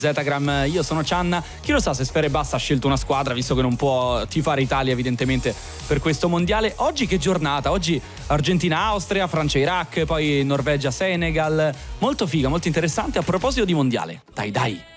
Zetagram, io sono Cianna. Chi lo sa se Sfere Basta ha scelto una squadra, visto che non può tifare Italia evidentemente per questo mondiale. Oggi che giornata? Oggi Argentina-Austria, Francia-Iraq, poi Norvegia-Senegal. Molto figa, molto interessante. A proposito di mondiale, dai.